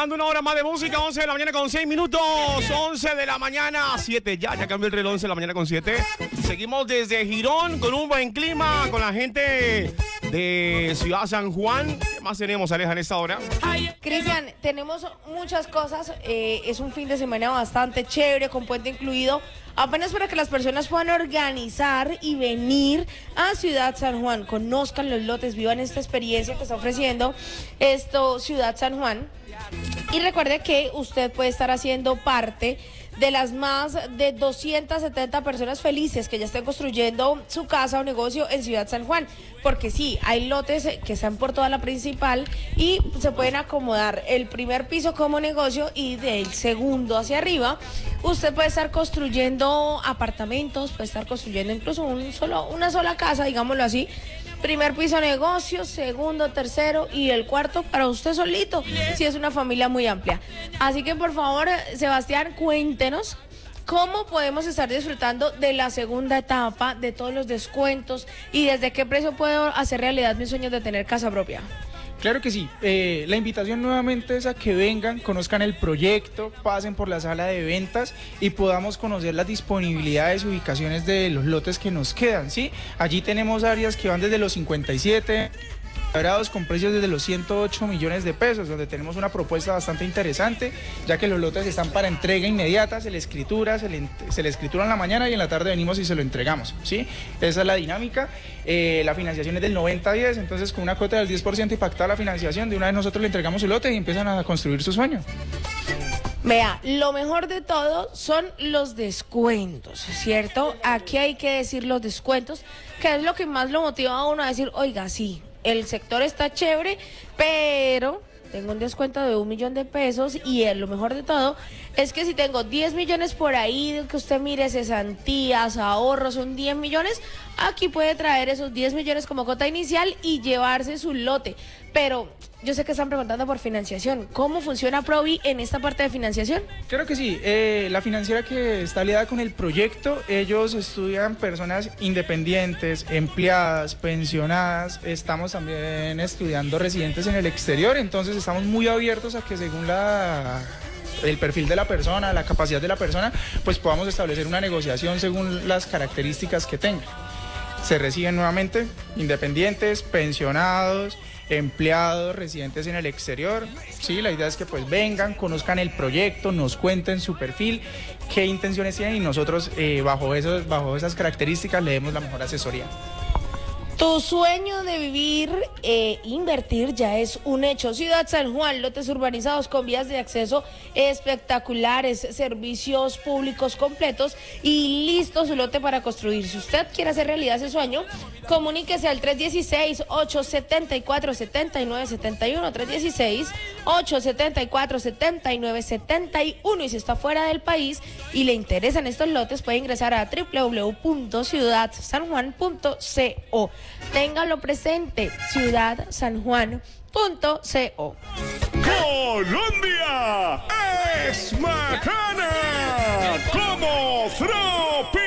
Disfrutando una hora más de música, 11 de la mañana con 6 minutos, 11 de la mañana, 7, ya cambió el reloj, 11 de la mañana con 7. Seguimos desde Girón con un buen clima, con la gente de Ciudad San Juan. ¿Qué más tenemos, Aleja, en esta hora? Cristian, tenemos muchas cosas, es un fin de semana bastante chévere, con puente incluido, apenas para que las personas puedan organizar y venir a Ciudad San Juan, conozcan los lotes, vivan esta experiencia que está ofreciendo Ciudad San Juan. Y recuerde que usted puede estar haciendo parte de las más de 270 personas felices que ya están construyendo su casa o negocio en Ciudad San Juan, porque sí, hay lotes que están por toda la principal y se pueden acomodar el primer piso como negocio y del segundo hacia arriba usted puede estar construyendo apartamentos, puede estar construyendo incluso una sola casa, digámoslo así. Primer piso negocio, segundo, tercero y el cuarto para usted solito, si es una familia muy amplia. Así que por favor, Sebastián, cuéntenos cómo podemos estar disfrutando de la segunda etapa, de todos los descuentos y desde qué precio puedo hacer realidad mis sueños de tener casa propia. Claro que sí, la invitación nuevamente es a que vengan, conozcan el proyecto, pasen por la sala de ventas y podamos conocer las disponibilidades y ubicaciones de los lotes que nos quedan, ¿sí? Allí tenemos áreas que van desde los 57 cuadrados con precios desde los 108 millones de pesos, donde tenemos una propuesta bastante interesante, ya que los lotes están para entrega inmediata, se le escritura en la mañana y en la tarde venimos y se lo entregamos, ¿sí? Esa es la dinámica. La financiación es del 90-10, entonces con una cuota del 10% y pactada la financiación, de una vez nosotros le entregamos su lote y empiezan a construir su sueño. Vea, lo mejor de todo son los descuentos, ¿cierto? Aquí hay que decir los descuentos, que es lo que más lo motiva a uno a decir, oiga, sí, el sector está chévere, pero tengo un descuento de 1 millón de pesos y lo mejor de todo es que si tengo 10 millones por ahí, que usted mire cesantías, ahorros, son 10 millones, aquí puede traer esos 10 millones como cuota inicial y llevarse su lote. Pero yo sé que están preguntando por financiación. ¿Cómo funciona Provi en esta parte de financiación? Claro que sí. La financiera que está aliada con el proyecto, ellos estudian personas independientes, empleadas, pensionadas. Estamos también estudiando residentes en el exterior, entonces estamos muy abiertos a que según el perfil de la persona, la capacidad de la persona, pues podamos establecer una negociación según las características que tenga. Se reciben nuevamente independientes, pensionados, empleados, residentes en el exterior. Sí, la idea es que pues vengan, conozcan el proyecto, nos cuenten su perfil, qué intenciones tienen y nosotros bajo esas características le demos la mejor asesoría. Tu sueño de vivir invertir ya es un hecho. Ciudad San Juan, lotes urbanizados con vías de acceso espectaculares, servicios públicos completos y listo su lote para construir. Si usted quiere hacer realidad ese sueño, comuníquese al 316-874-7971, 316-874-7971 y si está fuera del país y le interesan estos lotes puede ingresar a www.ciudadsanjuan.co. Téngalo presente, ciudadsanjuan.co. Colombia es bacana como Fran.